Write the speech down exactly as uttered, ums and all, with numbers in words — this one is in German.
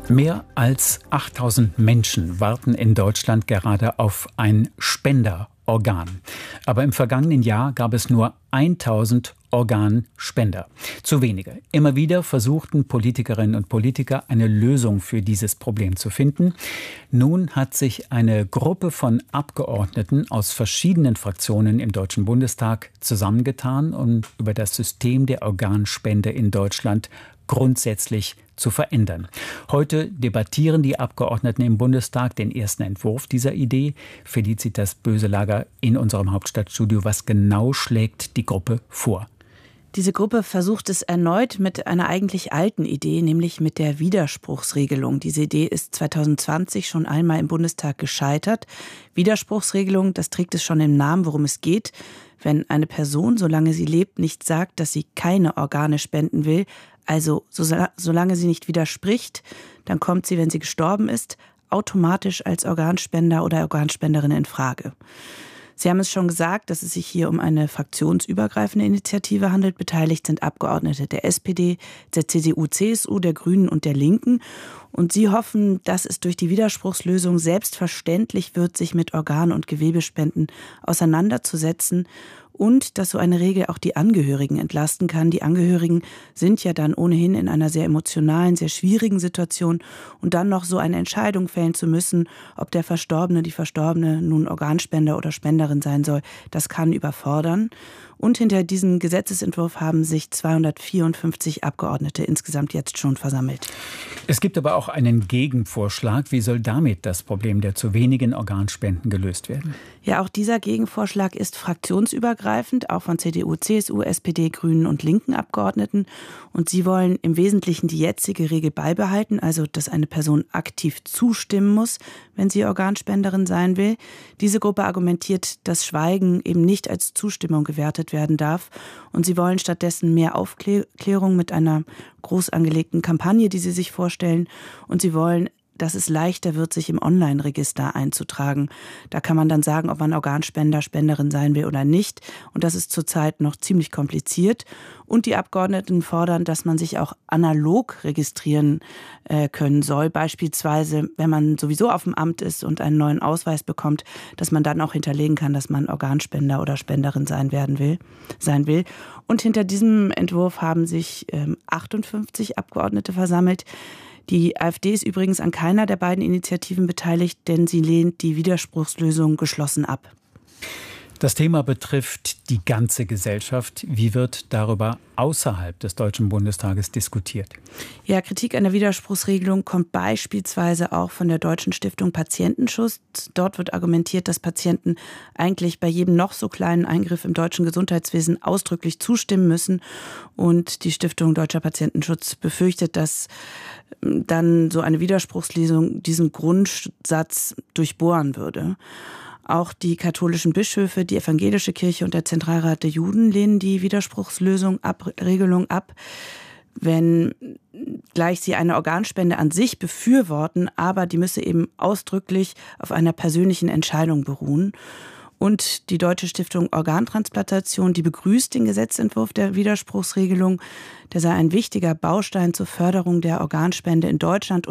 Mehr als achttausend Menschen warten in Deutschland gerade auf ein Spenderorgan. Aber im vergangenen Jahr gab es nur tausend Organspender. Zu wenige. Immer wieder versuchten Politikerinnen und Politiker, eine Lösung für dieses Problem zu finden. Nun hat sich eine Gruppe von Abgeordneten aus verschiedenen Fraktionen im Deutschen Bundestag zusammengetan, um über das System der Organspende in Deutschland grundsätzlich zu verändern. Heute debattieren die Abgeordneten im Bundestag den ersten Entwurf dieser Idee. Felicitas Böselager in unserem Hauptstadtstudio. Was genau schlägt die Gruppe vor? Diese Gruppe versucht es erneut mit einer eigentlich alten Idee, nämlich mit der Widerspruchsregelung. Diese Idee ist zwanzig zwanzig schon einmal im Bundestag gescheitert. Widerspruchsregelung, das trägt es schon im Namen, worum es geht. Wenn eine Person, solange sie lebt, nicht sagt, dass sie keine Organe spenden will, also so, solange sie nicht widerspricht, dann kommt sie, wenn sie gestorben ist, automatisch als Organspender oder Organspenderin in Frage. Sie haben es schon gesagt, dass es sich hier um eine fraktionsübergreifende Initiative handelt. Beteiligt sind Abgeordnete der S P D, der C D U C S U, der Grünen und der Linken. Und sie hoffen, dass es durch die Widerspruchslösung selbstverständlich wird, sich mit Organ- und Gewebespenden auseinanderzusetzen und dass so eine Regel auch die Angehörigen entlasten kann. Die Angehörigen sind ja dann ohnehin in einer sehr emotionalen, sehr schwierigen Situation und dann noch so eine Entscheidung fällen zu müssen, ob der Verstorbene, die Verstorbene nun Organspender oder Spenderin sein soll, das kann überfordern. Und hinter diesem Gesetzesentwurf haben sich zweihundertvierundfünfzig Abgeordnete insgesamt jetzt schon versammelt. Es gibt aber auch einen Gegenvorschlag. Wie soll damit das Problem der zu wenigen Organspenden gelöst werden? Ja, auch dieser Gegenvorschlag ist fraktionsübergreifend, auch von C D U, C S U, S P D, Grünen und linken Abgeordneten. Und sie wollen im Wesentlichen die jetzige Regel beibehalten, also dass eine Person aktiv zustimmen muss, wenn sie Organspenderin sein will. Diese Gruppe argumentiert, dass Schweigen eben nicht als Zustimmung gewertet werden darf. Und sie wollen stattdessen mehr Aufklärung mit einer groß angelegten Kampagne, die sie sich vorstellen. Und sie wollen, dass es leichter wird, sich im Online-Register einzutragen. Da kann man dann sagen, ob man Organspender, Spenderin sein will oder nicht. Und das ist zurzeit noch ziemlich kompliziert. Und die Abgeordneten fordern, dass man sich auch analog registrieren äh, können soll. Beispielsweise, wenn man sowieso auf dem Amt ist und einen neuen Ausweis bekommt, dass man dann auch hinterlegen kann, dass man Organspender oder Spenderin sein werden will, sein will. Und hinter diesem Entwurf haben sich ähm, achtundfünfzig Abgeordnete versammelt. Die AfD ist übrigens an keiner der beiden Initiativen beteiligt, denn sie lehnt die Widerspruchslösung geschlossen ab. Das Thema betrifft die ganze Gesellschaft. Wie wird darüber außerhalb des Deutschen Bundestages diskutiert? Ja, Kritik an der Widerspruchsregelung kommt beispielsweise auch von der Deutschen Stiftung Patientenschutz. Dort wird argumentiert, dass Patienten eigentlich bei jedem noch so kleinen Eingriff im deutschen Gesundheitswesen ausdrücklich zustimmen müssen. Und die Stiftung Deutscher Patientenschutz befürchtet, dass dann so eine Widerspruchslösung diesen Grundsatz durchbohren würde. Auch die katholischen Bischöfe, die evangelische Kirche und der Zentralrat der Juden lehnen die Widerspruchslösung ab, Regelung ab, wenn gleich sie eine Organspende an sich befürworten, aber die müsse eben ausdrücklich auf einer persönlichen Entscheidung beruhen. Und die Deutsche Stiftung Organtransplantation, die begrüßt den Gesetzentwurf der Widerspruchsregelung. Der sei ein wichtiger Baustein zur Förderung der Organspende in Deutschland